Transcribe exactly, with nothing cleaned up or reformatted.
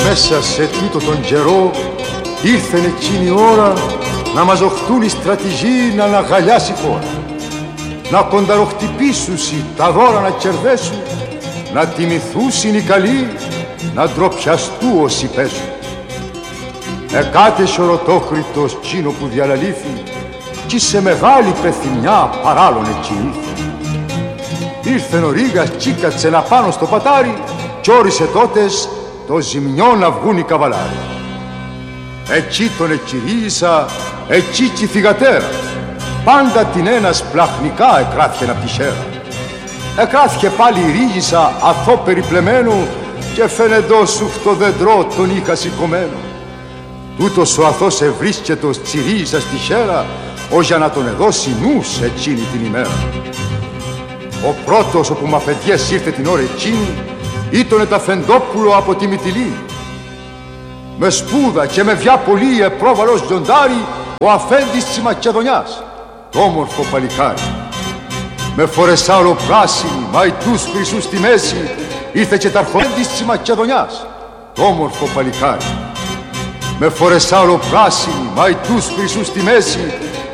μέσα σε τούτο τον καιρό ήρθεν εκείνη η ώρα να μαζοχτούν οι στρατηγοί να αναγαλιάσει η χώρα, να κονταροχτυπήσουσι τα δώρα να κερδέσουν, να τιμηθούσιν οι καλοί, να ντροπιαστού όσοι πέσουν. Εκάτεσαι ορωτόχρητος τσίνο που διαλαλήθη κι σε μεγάλη πεθυμιά παράλλον εκκινήθη. Ήρθεν ο Ρήγας κι κάτσε να πάνω στο πατάρι κι όρισε τότες το ζημιό να βγουν οι καβαλάροι. Εκεί τον εκκυρίησα, εκεί κι η θυγατέρα, πάντα την ένας πλαχνικά εκράθηκεν απ' τη χέρα. Εκράθηκε πάλι η Ρήγισσα αθώ περιπλεμένου και φαίνεντος σου το δέντρο τον είχα σηκωμένο. Τούτος ο αθώς ευρίσκετος τσιρίησα στη χέρα, ως για να τον εδώσει νους εκείνη την ημέρα. Ο πρώτος όπου μ' αφεντιές ήρθε την ώρα εκείνη ήτονε τα Φεντόπουλο από τη Μυτιλή. Με σπούδα και με βιά πολύ επρόβαλος λιοντάρι ο αφέντης της Μακεδονιάς, το όμορφο παλικάρι. Με φορεσά ολοπράσινη, μαϊτούς χρυσούς στη μέση, ήρθε και ταρχοφέντης της Μακεδονιάς, το όμορφο παλικάρι. Με φορεσά ολοπράσινη, μαϊτούς χρυσούς στη μέση,